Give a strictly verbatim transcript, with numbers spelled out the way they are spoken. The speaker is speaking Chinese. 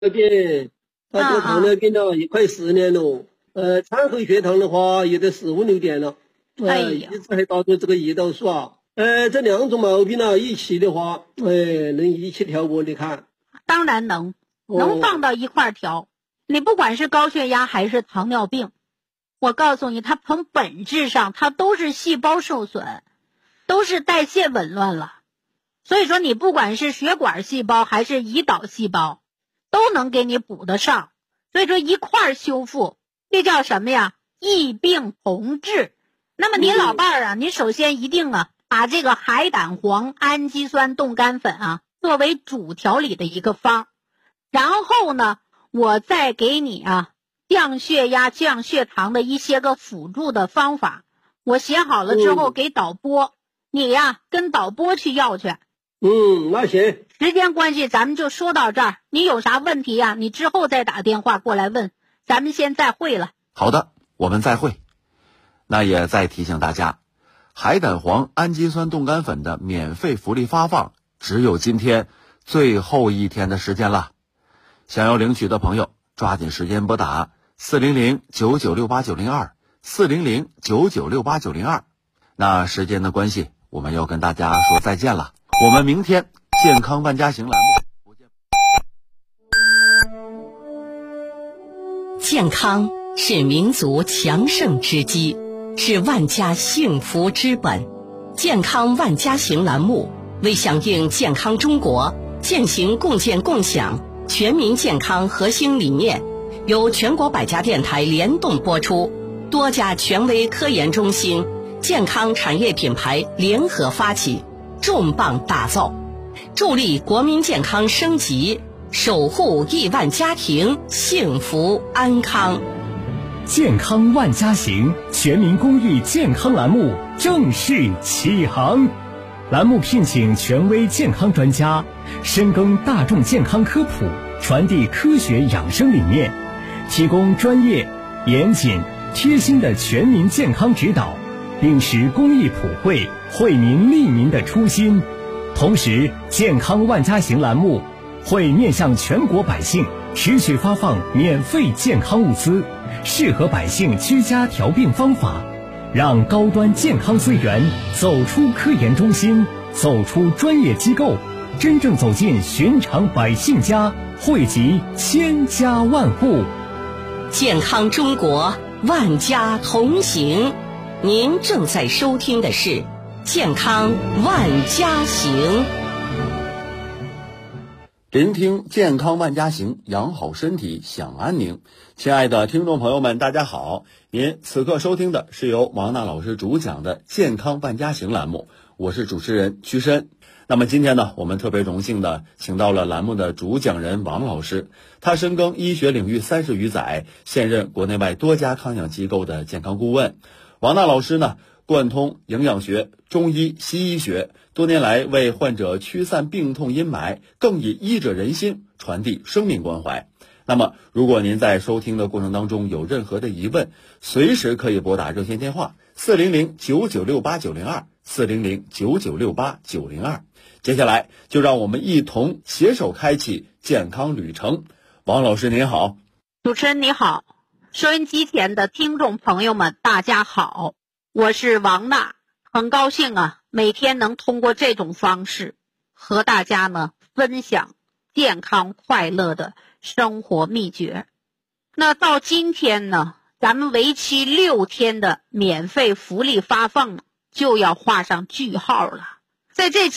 病，他得糖尿病了也快十年了。呃，餐后血糖的话也得十五六点了，呃，一直还导致这个胰岛素啊。呃，这两种毛病呢一起的话，呃，能一起调不？你看？ 当然能，能放到一块儿调。哦、你不管是高血压还是糖尿病，我告诉你，它从本质上它都是细胞受损，都是代谢紊乱了。所以说，你不管是血管细胞还是胰岛细胞，都能给你补得上。所以说一块儿修复，这叫什么呀？异病同治。那么你老伴儿啊，你首先一定啊，把这个海胆黄氨基酸冻干粉啊作为主调理的一个方，然后呢，我再给你啊降血压、降血糖的一些个辅助的方法，我写好了之后给导播，嗯、你呀跟导播去要去。 嗯，那行。 时间关系，咱们就说到这儿。你有啥问题呀？你之后再打电话过来问。咱们先再会了。 好的，我们再会。那也再提醒大家，海胆黄氨基酸冻干粉的免费福利发放只有今天最后一天的时间了。想要领取的朋友，抓紧时间拨打四零零九九六八九零二四零零九九六八九零二。那时间的关系，我们要跟大家说再见了。我们明天健康万家行栏目。 健康是民族强盛之基，是万家幸福之本。健康万家行栏目为响应健康中国践行共建共享全民健康核心理念，由全国百家电台联动播出，多家权威科研中心、健康产业品牌联合发起，重磅打造，助力国民健康升级，守护亿万家庭幸福安康。 健康万家行全民公益健康栏目正式启航，栏目聘请权威健康专家，深耕大众健康科普，传递科学养生理念，提供专业、严谨、贴心的全民健康指导，秉持公益普惠、惠民利民的初心。同时，健康万家行栏目会面向全国百姓持续发放免费健康物资，适合百姓居家调病方法，让高端健康资源走出科研中心，走出专业机构，真正走进寻常百姓家，惠及千家万户。 健康中国，万家同行。您正在收听的是健康万家行。 聆听健康万家行，养好身体享安宁。亲爱的听众朋友们，大家好，您此刻收听的是由王娜老师主讲的健康万家行栏目，我是主持人屈申。那么今天呢，我们特别荣幸的请到了栏目的主讲人王老师，他深耕医学领域三十余载，现任国内外多家康养机构的健康顾问。王娜老师呢，贯通营养学、中医、西医学，多年来为患者驱散病痛阴霾，更以医者仁心传递生命关怀。那么如果您在收听的过程当中有任何的疑问，随时可以拨打热线电话四零零九九六八九零二四零零九九六八九零二。接下来就让我们一同携手开启健康旅程。王老师您好。 主持人你好，收音机前的听众朋友们大家好，我是王娜，很高兴啊，每天能通过这种方式和大家呢分享健康快乐的生活秘诀。那到今天呢，咱们为期六天的免费福利发放就要画上句号了。在这几